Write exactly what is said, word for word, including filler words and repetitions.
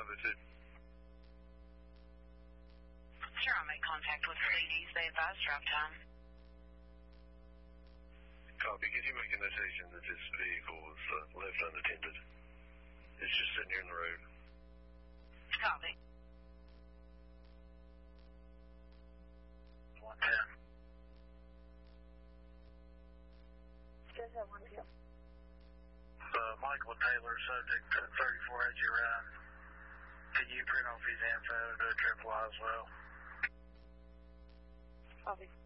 limited. Sure, I'll make contact with Mercedes. They advise drive time. Copy. Could you make a notation that this vehicle was uh, left unattended? It's just sitting here in the road. Copy. one ten. Does that one feel? Uh, Michael Taylor, subject to thirty-four H around. Can you print off his info to triple I as well? Copy.